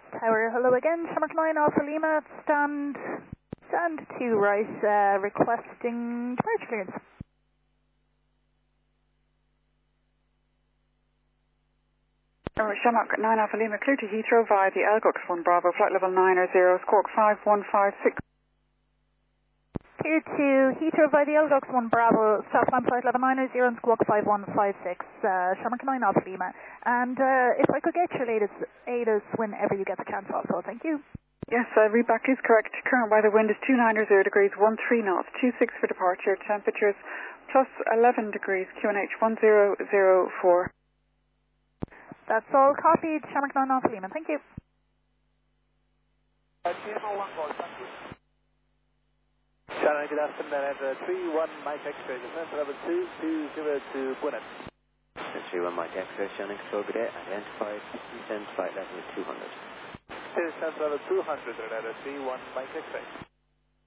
Tower, hello again. Shamrock 9 Alpha Lima, stand 2 right, requesting departure clearance. Shamrock 9 Alpha Lima, clear to Heathrow via the Elgux 1 Bravo, flight level 90, Squawk 5156. Clear to Heathrow via the Elgux 1 Bravo, Southland flight level 90 and Squawk 5156, Shamrock 9 Alpha Lima. And if I could get your latest ADAS whenever you get the chance also, thank you. Yes, readback is correct. Current weather wind is 290 degrees, 13 knots, 26 for departure. Temperatures plus 11 degrees, QNH 1004. That's all copied, Shamrock 9 Alpha Lima, thank you. Shannon, good afternoon. I have 31 Mike X-ray, descent level 2202 Buenas. 31 Mike X-ray, Shannon, so good day. Identified, descent flight level 200. Descent level 200, 31 Mike X-ray.